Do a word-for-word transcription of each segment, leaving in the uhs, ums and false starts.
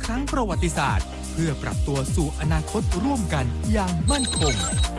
ครั้งประวัติศาสตร์เพื่อปรับตัวสู่อนาคตร่วมกันอย่างมั่นคง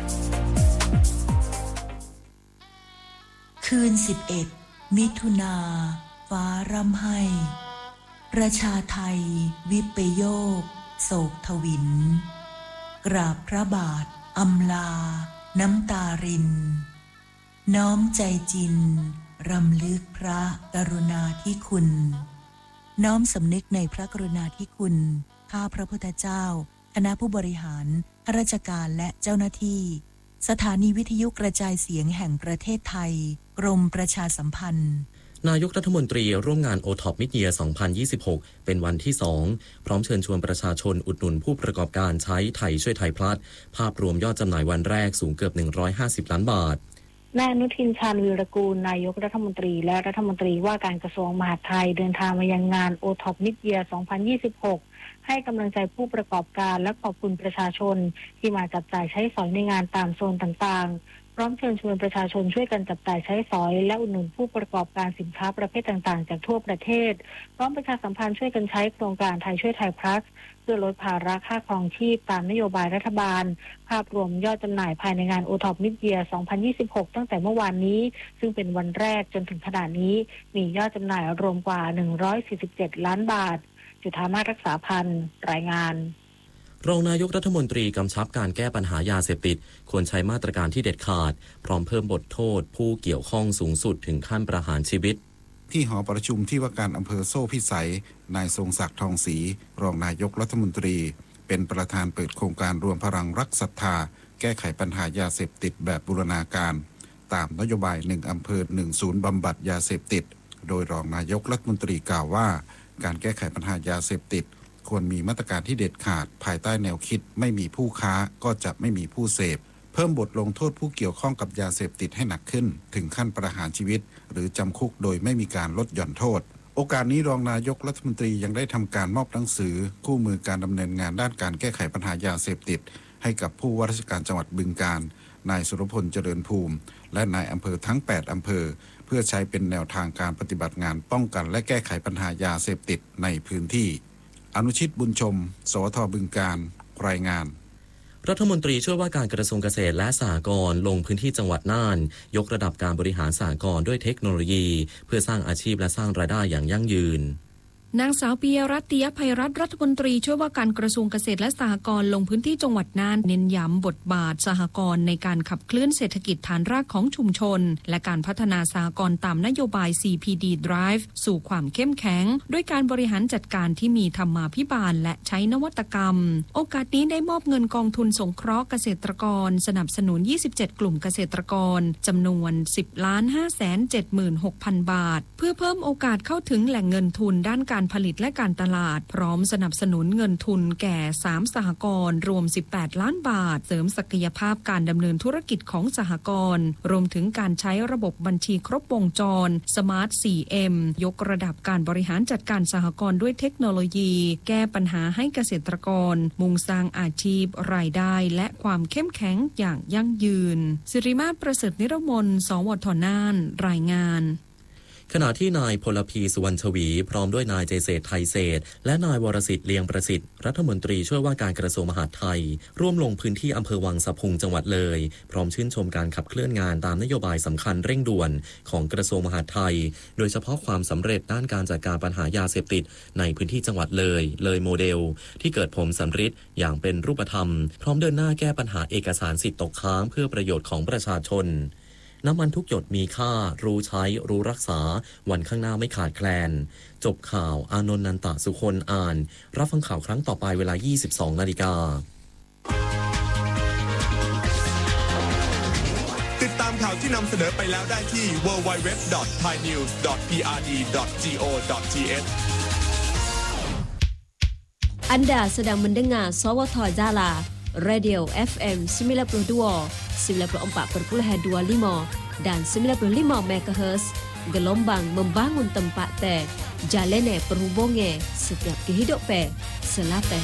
คืนสิบเอ็ดมิถุนาฟ้าร่ำไห้ประชาไทยวิปโยคโศกทวินกราบพระบาทอำลาน้ำตารินน้อมใจจินรำลึกพระกรุณาธิคุณน้อมสำนึกในพระกรุณาธิคุณข้าพระพุทธเจ้าคณะผู้บริหารข้าราชการและเจ้าหน้าที่สถานีวิทยุกระจายเสียงแห่งประเทศไทยกรมประชาสัมพันธ์นายกรัฐมนตรีร่วมงาน โอ ท็อป Mid-Year สองพันยี่สิบหกเป็นวันที่สองพร้อมเชิญชวนประชาชนอุดหนุนผู้ประกอบการใช้ไทยช่วยไทยพลัสภาพรวมยอดจำหน่ายวันแรกสูงเกือบหนึ่งร้อยห้าสิบล้านบาทนายอนุทินชาญวีรกูลนายกรัฐมนตรีและรัฐมนตรีว่าการกระทรวงมหาดไทยเดินทางมายังงาน โอ ท็อป Mid-Year สองพันยี่สิบหกให้กำลังใจผู้ประกอบการและขอบคุณประชาชนที่มาจับจ่ายใช้สอยในงานตามโซนต่างๆพร้อมเชิญชวนประชาชนช่วยกันจับจ่ายใช้สอยและอุดหนุนผู้ประกอบการสินค้าประเภทต่างๆจากทั่วประเทศพร้อมประชาสัมพันธ์ช่วยกันใช้โครงการไทยช่วยไทยพลัสเพื่อลดภาระค่าครองชีพตามนโยบายรัฐบาลภาพรวมยอดจำหน่ายภายในงาน โอ ท็อป Mid-Year สองพันยี่สิบหกตั้งแต่เมื่อวานนี้ซึ่งเป็นวันแรกจนถึงขณะนี้มียอดจำหน่ายรวมกว่าหนึ่งร้อยสี่สิบเจ็ดล้านบาทจุฑามาศรักษาพันธ์รายงานรองนายกรัฐมนตรีกำชับการแก้ปัญหายาเสพติดควรใช้มาตรการที่เด็ดขาดพร้อมเพิ่มบทโทษผู้เกี่ยวข้องสูงสุดถึงขั้นประหารชีวิตที่หอประชุมที่ว่าการอำเภอโซ่พิสัยนายทรงศักดิ์ทองศรีรองนายกรัฐมนตรีเป็นประธานเปิดโครงการรวมพลังรักศรัทธาแก้ไขปัญหายาเสพติดแบบบูรณาการตามนโยบายหนึ่งอำเภอหนึ่งศูนย์บำบัดยาเสพติดโดยรองนายกรัฐมนตรีกล่าวว่าการแก้ไขปัญหายาเสพติดควรมีมาตรการที่เด็ดขาดภายใต้แนวคิดไม่มีผู้ค้าก็จะไม่มีผู้เสพเพิ่มบทลงโทษผู้เกี่ยวข้องกับยาเสพติดให้หนักขึ้นถึงขั้นประหารชีวิตหรือจำคุกโดยไม่มีการลดหย่อนโทษโอกาสนี้รองนายกรัฐมนตรียังได้ทำการมอบหนังสือคู่มือการดำเนินงานด้านการแก้ไขปัญหายาเสพติดให้กับผู้ว่าราชการจังหวัดบึงกาฬนายสุรพลเจริญภูมิและนายอำเภอทั้งแปดอำเภอเพื่อใช้เป็นแนวทางการปฏิบัติงานป้องกันและแก้ไขปัญหายาเสพติดในพื้นที่อนุชิตบุญชมสวทบึงกาฬรายงานรัฐมนตรีช่วยว่าการกระทรวงเกษตรและสหกรณ์ลงพื้นที่จังหวัดน่านยกระดับการบริหารสหกรณ์ด้วยเทคโนโลยีเพื่อสร้างอาชีพและสร้างรายได้อย่างยั่งยืนนางสาวปิยรัตน์ ติยภัยรัตน์รัฐมนตรีช่วยว่าการกระทรวงเกษตรและสหกรณ์ลงพื้นที่จังหวัดน่านเน้นย้ำบทบาทสหกรณ์ในการขับเคลื่อนเศรษฐกิจฐานรากของชุมชนและการพัฒนาสหกรณ์ตามนโยบาย ซี พี ดี Drive สู่ความเข้มแข็งด้วยการบริหารจัดการที่มีธรรมาภิบาลและใช้นวัตกรรมโอกาสนี้ได้มอบเงินกองทุนสงเคราะห์เกษตรกรสนับสนุนยี่สิบเจ็ดกลุ่มเกษตรกรจำนวน สิบล้านห้าแสนเจ็ดหมื่นหกพัน บาทเพื่อเพิ่มโอกาสเข้าถึงแหล่งเงินทุนด้านการผลิตและการตลาดพร้อมสนับสนุนเงินทุนแก่สามสหกรณ์รวมสิบแปดล้านบาทเสริมศักยภาพการดำเนินธุรกิจของสหกรณ์รวมถึงการใช้ระบบบัญชีครบวงจร Smart โฟร์ เอ็ม ยกระดับการบริหารจัดการสหกรณ์ด้วยเทคโนโลยีแก้ปัญหาให้เกษตรกรมุ่งสร้างอาชีพรายได้และความเข้มแข็งอย่างยั่งยืนสิริมาศประเสริฐนิรมน สวทน่านรายงานขณะที่นายพลพีสุวรรณชวีพร้อมด้วยนายเจเศษไทยเศษและนายวรสิทธิ์เลียงประสิทธิ์รัฐมนตรีช่วยว่าการกระทรวงมหาดไทยร่วมลงพื้นที่อำเภอวังสะพุงจังหวัดเลยพร้อมชื่นชมการขับเคลื่อนงานตามนโยบายสำคัญเร่งด่วนของกระทรวงมหาดไทยโดยเฉพาะความสำเร็จด้านการจัดการปัญหายาเสพติดในพื้นที่จังหวัดเลยเลยโมเดลที่เกิดผลสำฤทธิ์อย่างเป็นรูปธรรมพร้อมเดินหน้าแก้ปัญหาเอกสารสิทธิ์ตกค้างเพื่อประโยชน์ของประชาชนน้ำมันทุกหยดมีค่ารู้ใช้รู้รักษาวันข้างหน้าไม่ขาดแคลนจบข่าวอานนท์นันตะสุคนอ่านรับฟังข่าวครั้งต่อไปเวลา ยี่สิบสองนาฬิกาติดตามข่าวที่นำเสนอไปแล้วได้ที่ ดับเบิลยู ดับเบิลยู ดับเบิลยู ดอท ไทยนิวส์ ดอท พี อาร์ ดี ดอท จี โอ ดอท ที เอช Anda sedang mendengar Sawatha Jala Radio เอฟ เอ็ม sembilan puluh dua, sembilan puluh empat perpuluhan dua lima dan sembilan puluh lima megahertz gelombang membangun tempat teh jalene perhubungan setiap kehidupan selapas